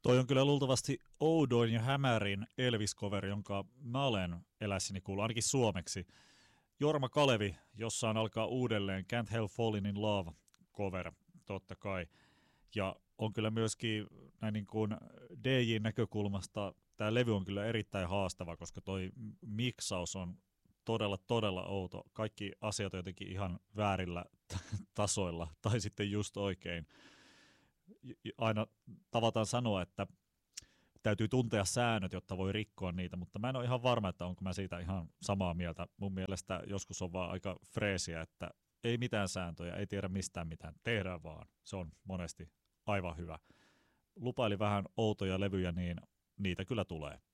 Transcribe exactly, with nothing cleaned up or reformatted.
Toi on kyllä luultavasti oudoin ja hämärin Elvis-coveri, jonka mä olen elässäni kuullut, ainakin suomeksi. Jorma Kalevi, jossaan alkaa uudelleen Can't Help Falling in Love cover, totta kai. Ja on kyllä myöskin näin niin kuin D J:n näkökulmasta tämä levy on kyllä erittäin haastava, koska toi miksaus on todella, todella outo. Kaikki asiat on jotenkin ihan väärillä tasoilla tai sitten just oikein. Aina tavataan sanoa, että täytyy tuntea säännöt, jotta voi rikkoa niitä, mutta mä en ole ihan varma, että onko mä siitä ihan samaa mieltä. Mun mielestä joskus on vaan aika freesiä, että ei mitään sääntöjä, ei tiedä mistään mitään, tehdään vaan. Se on monesti aivan hyvä. Lupaili vähän outoja levyjä, niin niitä kyllä tulee.